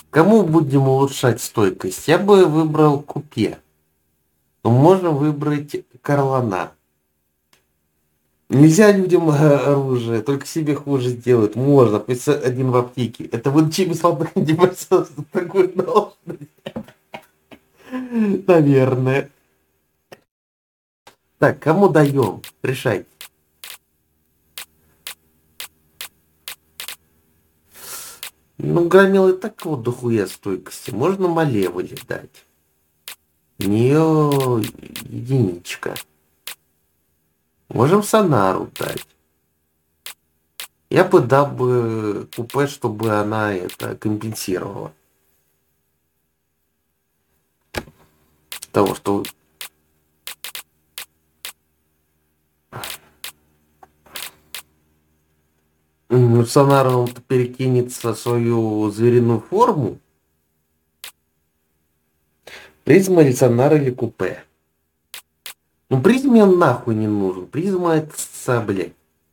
Кому будем улучшать стойкость? Я бы выбрал купе. Но можно выбрать Карлана. Нельзя людям оружие, только себе хуже сделают. Можно, пусть один в аптеке. Это вот чем слабых такой должность. Наверное. Так, кому даем? Решай. Ну, громил и так вот дохуя стойкости. Можно Малеволе дать. У нее единичка. Можем Сонару дать. Я бы дал бы купе, чтобы она это компенсировала. Того, что Сонара он перекинется свою звериную форму. Призма или Сонара или купе. Ну, призме он нахуй не нужен. Призма это, блядь.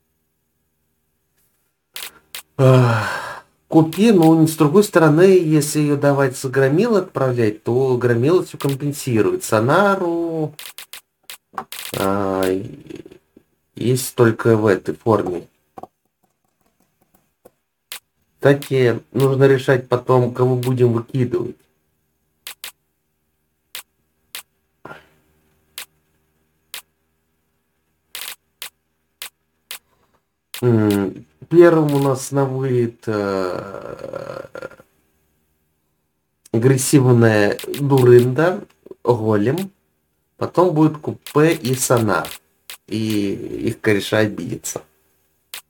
Купи, но с другой стороны, если ее давать за громил отправлять, то громила все компенсирует. Сонару а, есть только в этой форме. Кстати, нужно решать потом, кого будем выкидывать. Первым у нас на вылет агрессивная Дурында, Голем. Потом будет купе и Сонар. И их кореша обидится.